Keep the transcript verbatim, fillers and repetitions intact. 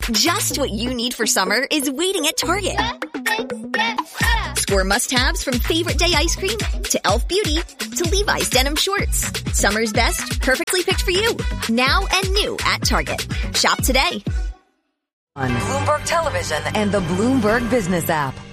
Just what you need for summer is waiting at Target. Score must-haves from Favorite Day ice cream to e l f Beauty to Levi's denim shorts. Summer's best, perfectly picked for you. Now and new at Target. Shop today. On Bloomberg Television and the Bloomberg Business app.